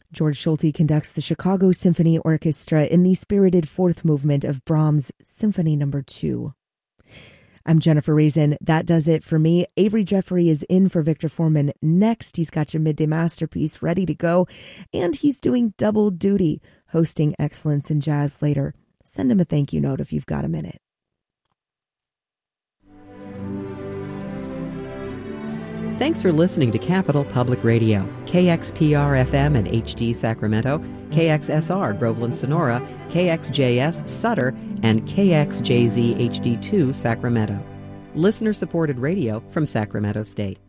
George Schulte conducts the Chicago Symphony Orchestra in the spirited fourth movement of Brahms' Symphony No. 2. I'm Jennifer Raisin. That does it for me. Avery Jeffrey is in for Victor Foreman next. He's got your midday masterpiece ready to go, and he's doing double duty, hosting Excellence in Jazz later. Send him a thank you note if you've got a minute. Thanks for listening to Capital Public Radio, KXPR-FM and HD Sacramento, KXSR Groveland Sonora, KXJS Sutter, and KXJZ HD2 Sacramento. Listener-supported radio from Sacramento State.